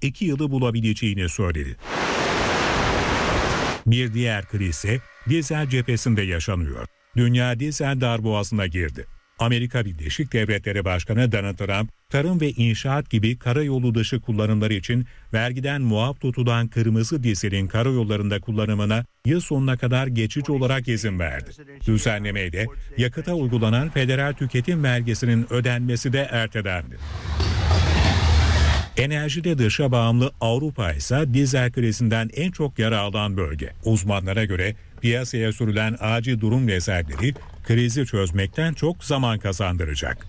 2 yılı bulabileceğini söyledi. Bir diğer kriz ise dizel cephesinde yaşanıyor. Dünya dizel darboğazına girdi. Amerika Birleşik Devletleri Başkanı Donald Trump, tarım ve inşaat gibi karayolu dışı kullanımları için vergiden muaf tutulan kırmızı dizelin karayollarında kullanımına yıl sonuna kadar geçici olarak izin verdi. Düzenlemeyle yakıta uygulanan federal tüketim vergisinin ödenmesi de ertelendi. Enerjide dışa bağımlı Avrupa ise dizel krizinden en çok yara alan bölge. Uzmanlara göre piyasaya sürülen acil durum rezervleri krizi çözmekten çok zaman kazandıracak.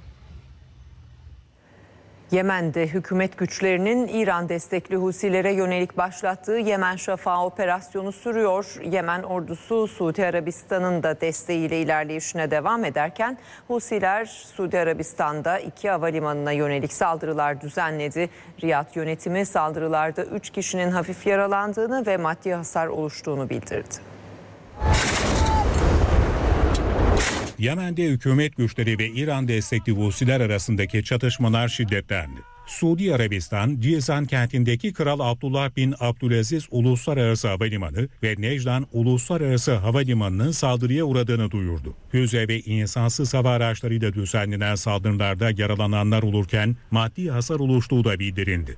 Yemen'de hükümet güçlerinin İran destekli Husilere yönelik başlattığı Yemen Şafağı operasyonu sürüyor. Yemen ordusu Suudi Arabistan'ın da desteğiyle ilerleyişine devam ederken Husiler Suudi Arabistan'da 2 havalimanına yönelik saldırılar düzenledi. Riyad yönetimi saldırılarda 3 kişinin hafif yaralandığını ve maddi hasar oluştuğunu bildirdi. Yemen'de hükümet güçleri ve İran destekli Husiler arasındaki çatışmalar şiddetlendi. Suudi Arabistan, Cizan kentindeki Kral Abdullah bin Abdülaziz Uluslararası Havalimanı ve Necdan Uluslararası Havalimanı'nın saldırıya uğradığını duyurdu. Füze ve insansız hava araçlarıyla düzenlenen saldırılarda yaralananlar olurken maddi hasar oluştuğu da bildirildi.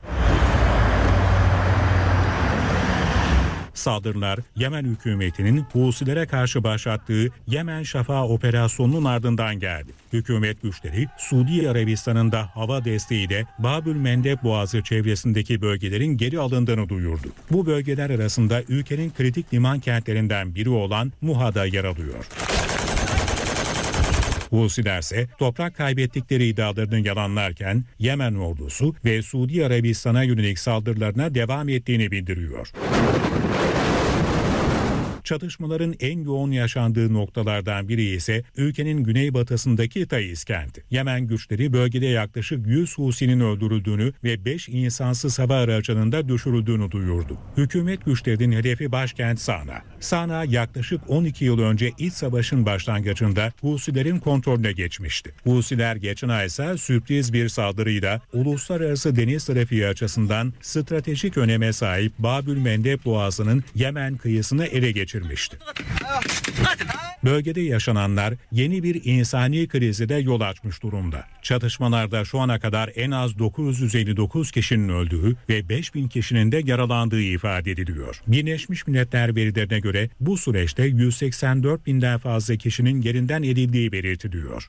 Saldırılar Yemen hükümetinin Husilere karşı başlattığı Yemen Şafağı operasyonunun ardından geldi. Hükümet güçleri Suudi Arabistan'ın da hava desteğiyle Babül Mendeb Boğazı çevresindeki bölgelerin geri alındığını duyurdu. Bu bölgeler arasında ülkenin kritik liman kentlerinden biri olan Muha'da yer alıyor. Husiler ise toprak kaybettikleri iddialarını yalanlarken Yemen ordusu ve Suudi Arabistan'a yönelik saldırılarına devam ettiğini bildiriyor. Çatışmaların en yoğun yaşandığı noktalardan biri ise ülkenin güneybatısındaki Taiz kenti. Yemen güçleri bölgede yaklaşık 100 Husi'nin öldürüldüğünü ve 5 insansız hava aracının da düşürüldüğünü duyurdu. Hükümet güçlerinin hedefi başkent Sana. Sana yaklaşık 12 yıl önce iç savaşın başlangıcında Husilerin kontrolüne geçmişti. Husiler geçen ay ise sürpriz bir saldırıyla uluslararası deniz trafiği açısından stratejik öneme sahip Babül Mendeb Boğazı'nın Yemen kıyısını ele geçirmişti. Bölgede yaşananlar yeni bir insani krize de yol açmış durumda. Çatışmalarda şu ana kadar en az 959 kişinin öldüğü ve 5000 kişinin de yaralandığı ifade ediliyor. Birleşmiş Milletler verilerine göre bu süreçte 184 binden fazla kişinin yerinden edildiği belirtiliyor.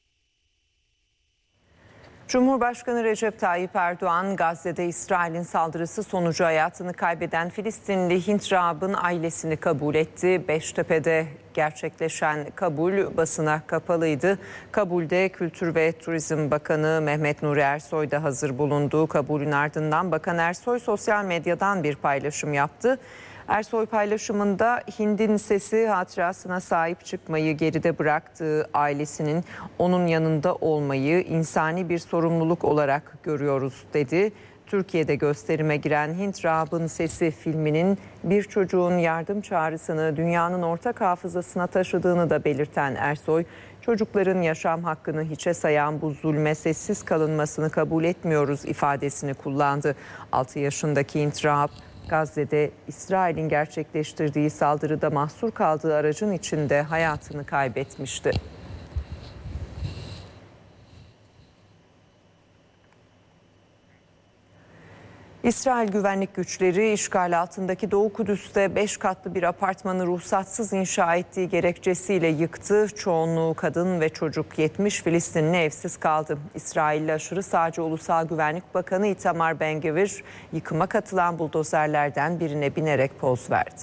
Cumhurbaşkanı Recep Tayyip Erdoğan, Gazze'de İsrail'in saldırısı sonucu hayatını kaybeden Filistinli Hint Rahab'ın ailesini kabul etti. Beştepe'de gerçekleşen kabul basına kapalıydı. Kabulde Kültür ve Turizm Bakanı Mehmet Nuri Ersoy da hazır bulundu. Kabulün ardından Bakan Ersoy sosyal medyadan bir paylaşım yaptı. Ersoy paylaşımında Hind'in sesi hatırasına sahip çıkmayı geride bıraktığı ailesinin onun yanında olmayı insani bir sorumluluk olarak görüyoruz dedi. Türkiye'de gösterime giren Hint Rahab'ın Sesi filminin bir çocuğun yardım çağrısını dünyanın ortak hafızasına taşıdığını da belirten Ersoy, çocukların yaşam hakkını hiçe sayan bu zulme sessiz kalınmasını kabul etmiyoruz ifadesini kullandı. 6 yaşındaki Hint Rahab, Gazze'de İsrail'in gerçekleştirdiği saldırıda mahsur kaldığı aracın içinde hayatını kaybetmişti. İsrail güvenlik güçleri işgal altındaki Doğu Kudüs'te 5 katlı bir apartmanı ruhsatsız inşa ettiği gerekçesiyle yıktı. Çoğunluğu kadın ve çocuk, 70 Filistinli evsiz kaldı. İsrailli aşırı sağcı Ulusal Güvenlik Bakanı Itamar Ben-Gvir yıkıma katılan buldozerlerden birine binerek poz verdi.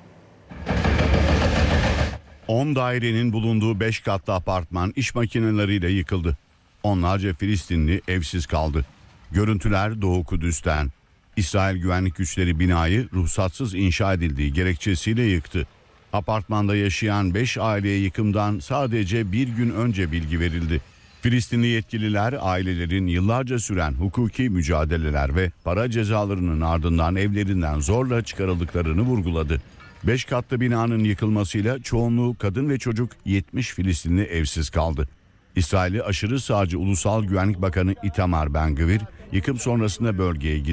10 dairenin bulunduğu 5 katlı apartman iş makineleriyle yıkıldı. Onlarca Filistinli evsiz kaldı. Görüntüler Doğu Kudüs'ten. İsrail güvenlik güçleri binayı ruhsatsız inşa edildiği gerekçesiyle yıktı. Apartmanda yaşayan 5 aileye yıkımdan sadece bir gün önce bilgi verildi. Filistinli yetkililer ailelerin yıllarca süren hukuki mücadeleler ve para cezalarının ardından evlerinden zorla çıkarıldıklarını vurguladı. 5 katlı binanın yıkılmasıyla çoğunluğu kadın ve çocuk, 70 Filistinli evsiz kaldı. İsrail'i aşırı sağcı Ulusal Güvenlik Bakanı Itamar Ben-Gvir yıkım sonrasında bölgeye gitti.